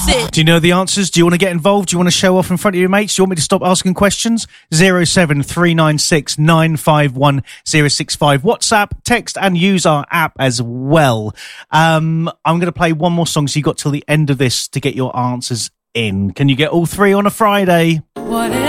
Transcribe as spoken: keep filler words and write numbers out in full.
it. Do you know the answers? Do you want to get involved? Do you want to show off in front of your mates? Do you want me to stop asking questions? zero seven three nine six nine five one zero six five. WhatsApp, text, and use our app as well. Um, I'm going to play one more song, so you've got till the end of this to get your answers in. Can you get all three on a Friday? What